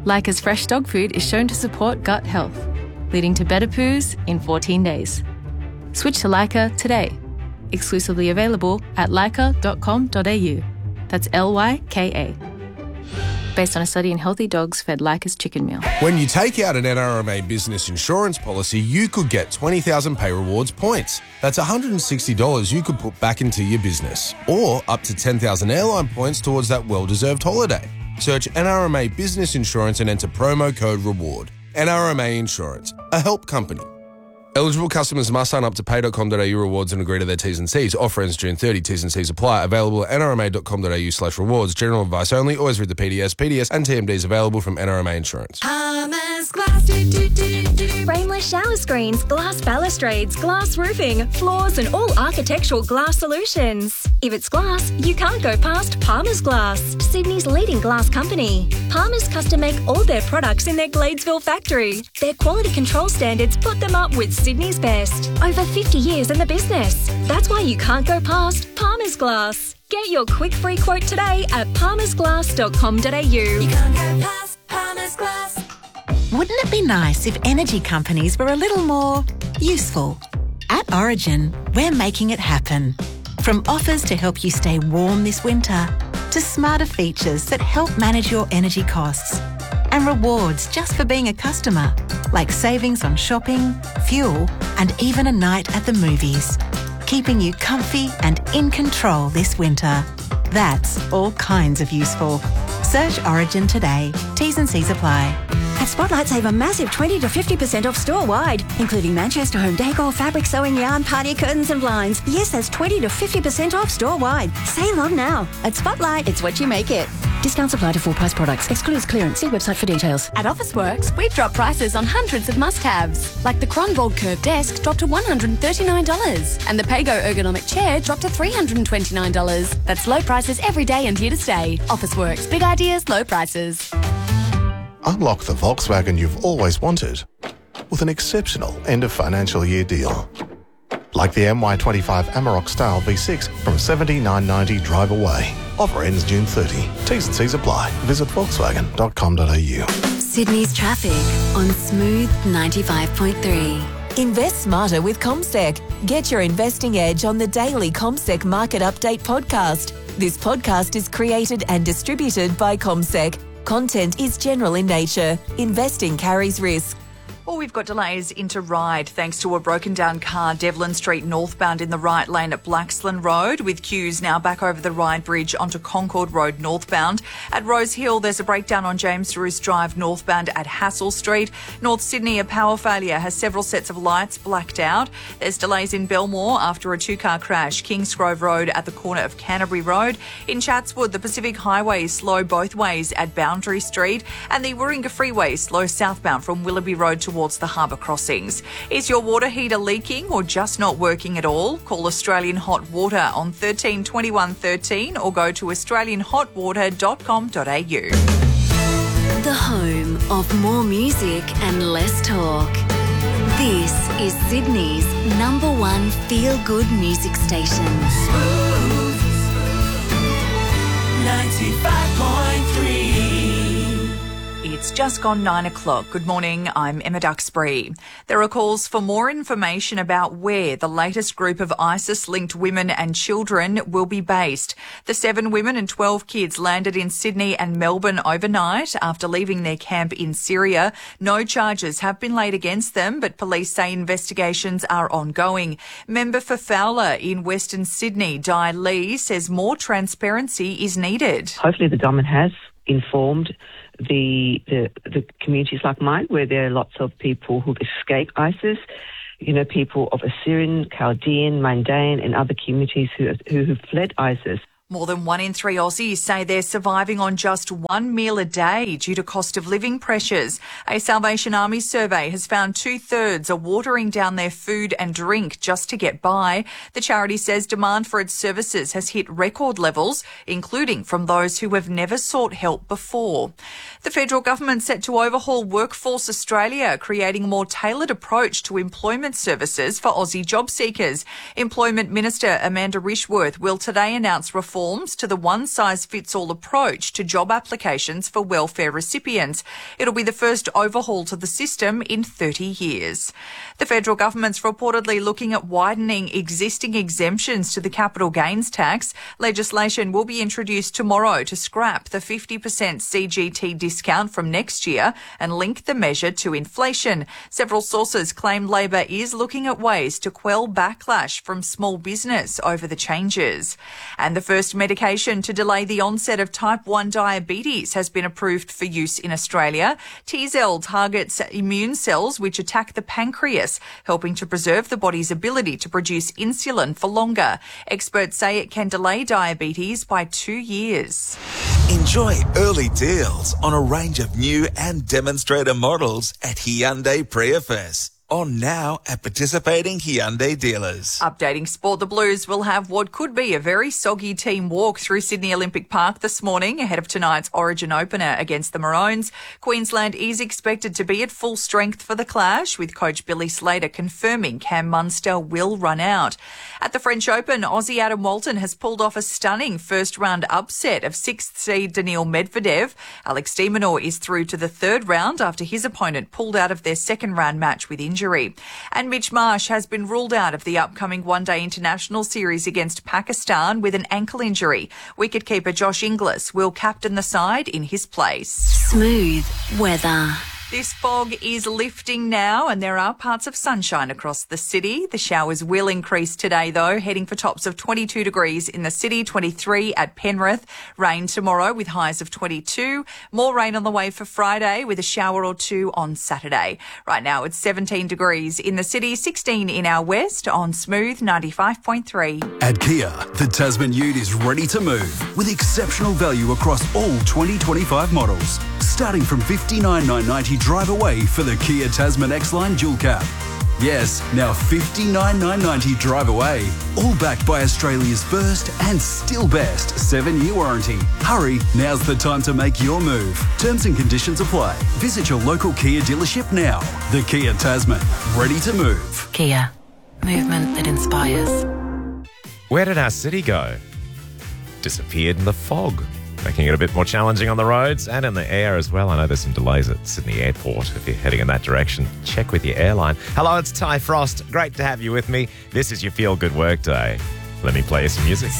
Leica's fresh dog food is shown to support gut health, leading to better poos in 14 days. Switch to Leica today. Exclusively available at leica.com.au. That's Lyka. Based on a study in healthy dogs fed Leica's chicken meal. When you take out an NRMA business insurance policy, you could get 20,000 Pay Rewards points. That's $160 you could put back into your business. Or up to 10,000 airline points towards that well-deserved holiday. Search NRMA Business Insurance and enter promo code REWARD. NRMA Insurance, a help company. Eligible customers must sign up to pay.com.au rewards and agree to their T's and C's. Offer ends June 30. T's and C's apply. Available at nrma.com.au/rewards. General advice only. Always read the PDS. PDS and TMDs available from NRMA Insurance. Palmer's Glass. Frameless shower screens, glass balustrades, glass roofing, floors and all architectural glass solutions. If it's glass, you can't go past Palmer's Glass, Sydney's leading glass company. Palmer's custom make all their products in their Gladesville factory. Their quality control standards put them up with Sydney's best. Over 50 years in the business. That's why you can't go past Palmer's Glass. Get your quick free quote today at palmersglass.com.au. You can't go past Palmer's Glass. Wouldn't it be nice if energy companies were a little more useful? At Origin, we're making it happen. From offers to help you stay warm this winter, to smarter features that help manage your energy costs, and rewards just for being a customer, like savings on shopping, fuel, and even a night at the movies, keeping you comfy and in control this winter. That's all kinds of useful. Search Origin today. T's and C's apply. At Spotlight, save a massive 20 to 50% off store-wide, including Manchester home decor, fabric sewing yarn, party curtains and blinds. Yes, that's 20 to 50% off store-wide. Save on now. At Spotlight, it's what you make it. Discounts apply to full-price products. Excludes clearance. See website for details. At Officeworks, we've dropped prices on hundreds of must-haves, like the Kronvold Curve Desk dropped to $139, and the Pago Ergonomic Chair dropped to $329. That's low prices every day and here to stay. Officeworks, big ideas, low prices. Unlock the Volkswagen you've always wanted with an exceptional end-of-financial year deal. Like the MY25 Amarok Style V6 from $79.90 drive away. Offer ends June 30. T's and C's apply. Visit volkswagen.com.au. Sydney's traffic on Smooth 95.3. Invest smarter with CommSec. Get your investing edge on the daily CommSec Market Update podcast. This podcast is created and distributed by CommSec. Content is general in nature. Investing carries risk. Well, we've got delays into Ryde thanks to a broken down car, Devlin Street northbound in the right lane at Blaxland Road, with queues now back over the Ryde Bridge onto Concord Road northbound. At Rose Hill, there's a breakdown on James Roos Drive northbound at Hassel Street. North Sydney, a power failure has several sets of lights blacked out. There's delays in Belmore after a two-car crash, Kingsgrove Road at the corner of Canterbury Road. In Chatswood, the Pacific Highway is slow both ways at Boundary Street, and the Warringah Freeway is slow southbound from Willoughby Road towards the harbour crossings. Is your water heater leaking or just not working at all? Call Australian Hot Water on 13 21 13 or go to australianhotwater.com.au. The home of more music and less talk. This is Sydney's #1 feel-good music station. Smooth 95.3. It's just gone 9 o'clock. Good morning, I'm Emma Duxbury. There are calls for more information about where the latest group of ISIS-linked women and children will be based. The 7 women and 12 kids landed in Sydney and Melbourne overnight after leaving their camp in Syria. No charges have been laid against them, but police say investigations are ongoing. Member for Fowler in Western Sydney, Di Lee, says more transparency is needed. Hopefully the government has informed the communities like mine, where there are lots of people who've escaped ISIS, people of Assyrian, Chaldean, Mandaean and other communities who fled ISIS. More than 1 in 3 Aussies say they're surviving on just one meal a day due to cost of living pressures. A Salvation Army survey has found 2/3 are watering down their food and drink just to get by. The charity says demand for its services has hit record levels, including from those who have never sought help before. The federal government set to overhaul Workforce Australia, creating a more tailored approach to employment services for Aussie job seekers. Employment Minister Amanda Rishworth will today announce reform reforms to the one-size-fits-all approach to job applications for welfare recipients. It'll be the first overhaul to the system in 30 years. The federal government's reportedly looking at widening existing exemptions to the capital gains tax. Legislation will be introduced tomorrow to scrap the 50% CGT discount from next year and link the measure to inflation. Several sources claim Labor is looking at ways to quell backlash from small business over the changes. And the first medication to delay the onset of type 1 diabetes has been approved for use in Australia. T-Zel targets immune cells which attack the pancreas, helping to preserve the body's ability to produce insulin for longer. Experts say it can delay diabetes by 2 years. Enjoy early deals on a range of new and demonstrator models at Hyundai Prius. On now at participating Hyundai dealers. Updating sport, the Blues will have what could be a very soggy team walk through Sydney Olympic Park this morning ahead of tonight's Origin opener against the Maroons. Queensland is expected to be at full strength for the clash, with coach Billy Slater confirming Cam Munster will run out. At the French Open, Aussie Adam Walton has pulled off a stunning first-round upset of 6th seed Daniil Medvedev. Alex de Minaur is through to the third round after his opponent pulled out of their second-round match with injury. And Mitch Marsh has been ruled out of the upcoming one-day international series against Pakistan with an ankle injury. Wicketkeeper Josh Inglis will captain the side in his place. Smooth weather. This fog is lifting now and there are parts of sunshine across the city. The showers will increase today though, heading for tops of 22 degrees in the city, 23 at Penrith. Rain tomorrow with highs of 22. More rain on the way for Friday with a shower or two on Saturday. Right now it's 17 degrees in the city, 16 in our west on Smooth 95.3. At Kia, the Tasman Ute is ready to move with exceptional value across all 2025 models. Starting from $59,990 drive away for the Kia Tasman X-Line Dual Cab. Yes, now $59,990 drive away. All backed by Australia's first and still best 7-year warranty. Hurry, now's the time to make your move. Terms and conditions apply. Visit your local Kia dealership now. The Kia Tasman, ready to move. Kia, movement that inspires. Where did our city go? Disappeared in the fog, making it a bit more challenging on the roads and in the air as well. I know there's some delays at Sydney Airport. If you're heading in that direction, check with your airline. Hello, it's Ty Frost. Great to have you with me. This is your Feel Good Work Day. Let me play you some music.